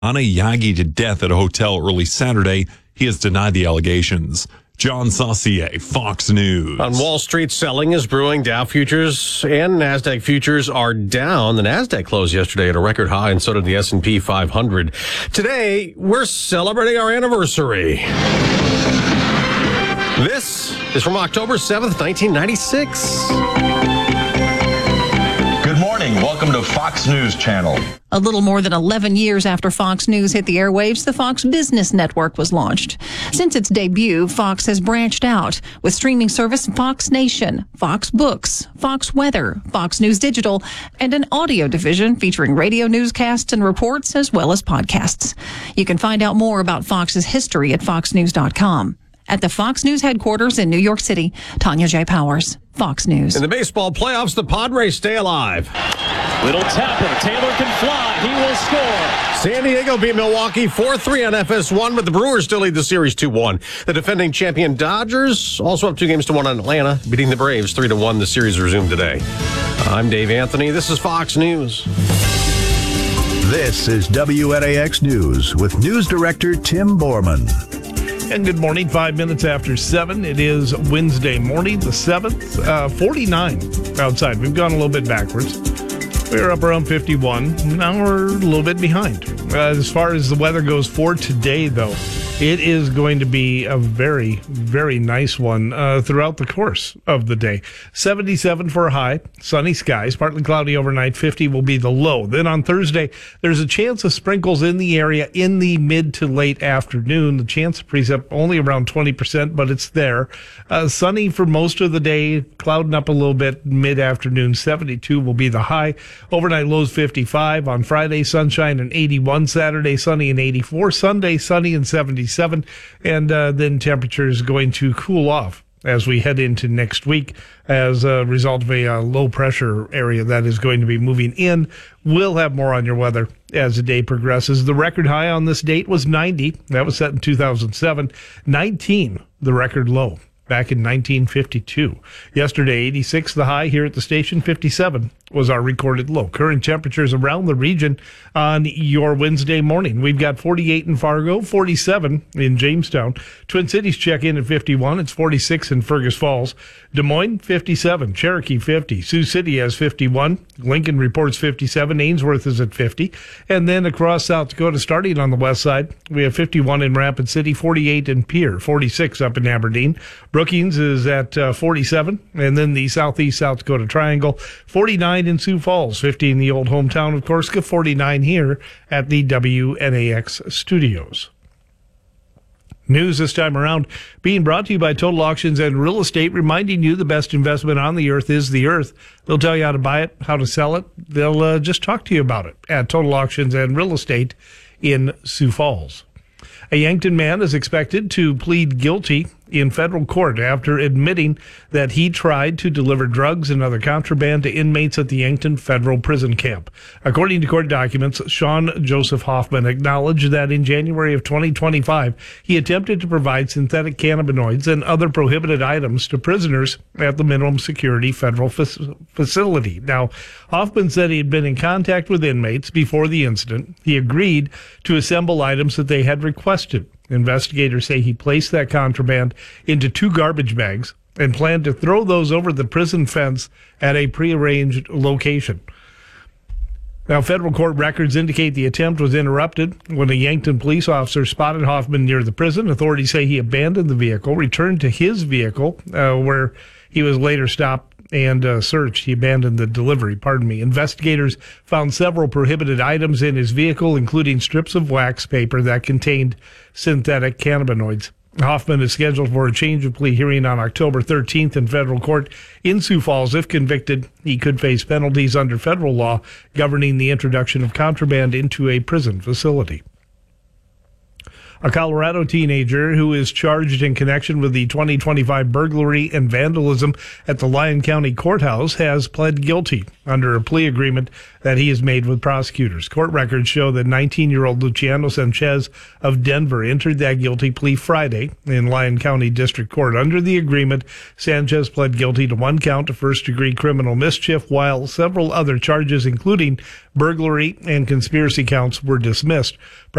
Anna Yagi to death at a hotel early Saturday. He has denied the allegations. John Saucier, Fox News. On Wall Street, selling is brewing. Dow futures and NASDAQ futures are down. The NASDAQ closed yesterday at a record high, and so did the S&P 500. Today, we're celebrating our anniversary. This is from October 7th, 1996. Good morning. Welcome to Fox News Channel. A little more than 11 years after Fox News hit the airwaves, the Fox Business Network was launched. Since its debut, Fox has branched out with streaming service Fox Nation, Fox Books, Fox Weather, Fox News Digital, and an audio division featuring radio newscasts and reports as well as podcasts. You can find out more about Fox's history at foxnews.com. At the Fox News headquarters in New York City, Tanya J. Powers, Fox News. In the baseball playoffs, the Padres stay alive. Little tapper. Taylor can fly. He will score. San Diego beat Milwaukee 4-3 on FS1, but the Brewers still lead the series 2-1. The defending champion Dodgers also up 2-1 on Atlanta, beating the Braves 3-1. The series resumed today. I'm Dave Anthony. This is Fox News. This is WNAX News with News Director Tim Borman. And good morning, 5 minutes after 7. It is Wednesday morning, the 7th, 49 outside. We've gone a little bit backwards. We were up around 51. Now we're a little bit behind. As far as the weather goes for today, though, it is going to be a very, very nice one throughout the course of the day. 77 for a high, sunny skies, partly cloudy overnight, 50 will be the low. Then on Thursday, there's a chance of sprinkles in the area in the mid to late afternoon. The chance of precip only around 20%, but it's there. Sunny for most of the day, clouding up a little bit mid-afternoon, 72 will be the high. Overnight lows 55. On Friday, sunshine and 81. Saturday, sunny and 84. Sunday, sunny and 77. And then temperatures going to cool off as we head into next week as a result of a low pressure area that is going to be moving in. We'll have more on your weather as the day progresses. The record high on this date was 90. That was set in 2007. 19, the record low, back in 1952. Yesterday, 86, the high here at the station. 57 was our recorded low. Current temperatures around the region on your Wednesday morning. We've got 48 in Fargo, 47 in Jamestown. Twin Cities check in at 51. It's 46 in Fergus Falls. Des Moines, 57. Cherokee, 50. Sioux City has 51. Lincoln reports 57. Ainsworth is at 50. And then across South Dakota, starting on the west side, we have 51 in Rapid City, 48 in Pierre, 46 up in Aberdeen. Brookings is at 47. And then the southeast South Dakota Triangle, 49 in Sioux Falls, 50 in the old hometown of Corsica, 49 here at the WNAX studios. News this time around being brought to you by Total Auctions and Real Estate, reminding you the best investment on the earth is the earth. They'll tell you how to buy it, how to sell it. They'll just talk to you about it at Total Auctions and Real Estate in Sioux Falls. A Yankton man is expected to plead guilty in federal court after admitting that he tried to deliver drugs and other contraband to inmates at the Yankton Federal Prison Camp. According to court documents, Sean Joseph Hoffman acknowledged that in January of 2025, he attempted to provide synthetic cannabinoids and other prohibited items to prisoners at the minimum security federal facility. Now, Hoffman said he had been in contact with inmates before the incident. He agreed to assemble items that they had requested. Investigators say he placed that contraband into 2 garbage bags and planned to throw those over the prison fence at a prearranged location. Now, federal court records indicate the attempt was interrupted when a Yankton police officer spotted Hoffman near the prison. Authorities say he abandoned the vehicle, returned to his vehicle, where he was later stopped and searched. He abandoned the delivery, Investigators found several prohibited items in his vehicle, including strips of wax paper that contained synthetic cannabinoids. Hoffman is scheduled for a change of plea hearing on October 13th in federal court in Sioux Falls. If convicted, he could face penalties under federal law governing the introduction of contraband into a prison facility. A Colorado teenager who is charged in connection with the 2025 burglary and vandalism at the Lyon County Courthouse has pled guilty under a plea agreement that he has made with prosecutors. Court records show that 19-year-old Luciano Sanchez of Denver entered that guilty plea Friday in Lyon County District Court. Under the agreement, Sanchez pled guilty to 1 count of first-degree criminal mischief, while several other charges, including burglary and conspiracy counts, were dismissed.